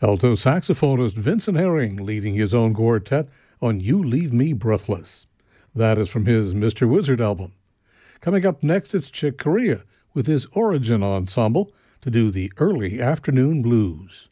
Alto saxophonist Vincent Herring leading his own quartet on You Leave Me Breathless. That is from his Mr. Wizard album. Coming up next, it's Chick Corea with his Origin Ensemble to do the Early Afternoon Blues.